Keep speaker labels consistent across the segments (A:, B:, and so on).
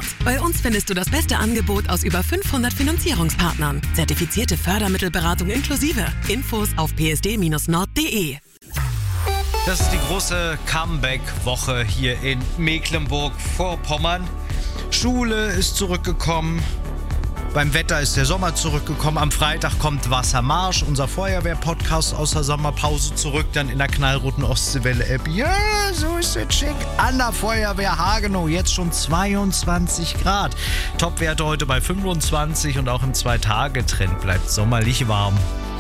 A: Nord. Bei uns findest du das beste Angebot aus über 500 Finanzierungspartnern. Zertifizierte Fördermittelberatung inklusive. Infos auf psd-nord.de.
B: Das ist die große Comeback-Woche hier in Mecklenburg-Vorpommern. Schule ist zurückgekommen. Beim Wetter ist der Sommer zurückgekommen. Am Freitag kommt Wassermarsch, unser Feuerwehr-Podcast aus der Sommerpause zurück. Dann in der knallroten Ostseewelle-App. Ja, so ist es schick. An der Feuerwehr Hagenow, jetzt schon 22 Grad. Topwerte heute bei 25 und auch im 2-Tage-Trend bleibt sommerlich warm.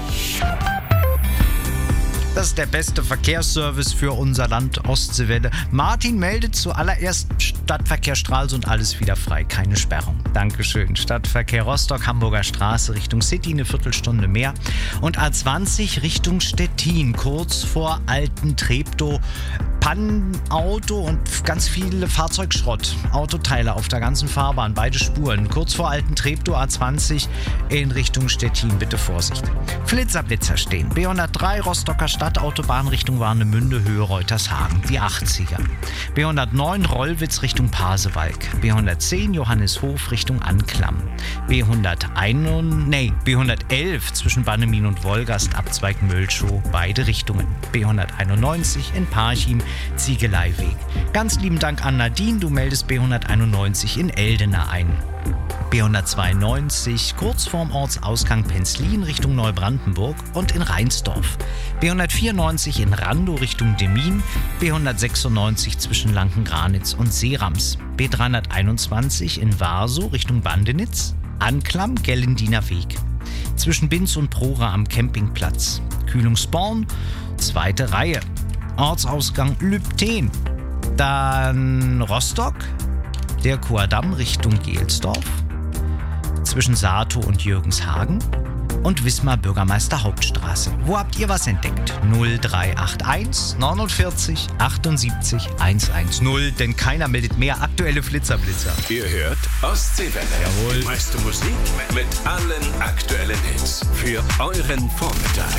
B: Das ist der beste Verkehrsservice für unser Land Ostseewelle. Martin meldet zuallererst Stadtverkehr Stralsund, alles wieder frei, keine Sperrung. Dankeschön. Stadtverkehr Rostock, Hamburger Straße Richtung City, eine Viertelstunde mehr. Und A20 Richtung Stettin, kurz vor Alten-Treptow. Pannenauto und ganz viele Fahrzeugschrott. Autoteile auf der ganzen Fahrbahn, beide Spuren. Kurz vor Alten-Treptow, A20 in Richtung Stettin. Bitte Vorsicht. Blitzer stehen. B103 Rostocker Stadtautobahn Richtung Warnemünde, Höhe Reutershagen. Die 80er. B109 Rollwitz Richtung Pasewalk. B110 Johannishof Richtung Anklam. B111 zwischen Bannemin und Wolgast, Abzweig Mölschow, beide Richtungen. B191 in Parchim, Ziegeleiweg. Ganz lieben Dank an Nadine, du meldest B191 in Eldena ein. B192 kurz vorm Ortsausgang Penzlin Richtung Neubrandenburg und in Rheinsdorf. B194 in Randow Richtung Demmin. B196 zwischen Lankengranitz und Seerams. B321 in Warsow Richtung Bandenitz. Anklam, Gellendiner Weg. Zwischen Binz und Prora am Campingplatz. Kühlungsborn, 2. Reihe. Ortsausgang Lübten. Dann Rostock, der Kuadamm Richtung Gelsdorf. Zwischen Saatow und Jürgenshagen. Und Wismar Bürgermeister Hauptstraße. Wo habt ihr was entdeckt? 0381 49 78 110, denn keiner meldet mehr aktuelle Flitzerblitzer.
C: Ihr hört Ostseewelle.
B: Jawohl.
C: Die meiste Musik mit allen aktuellen Hits für euren Vormittag.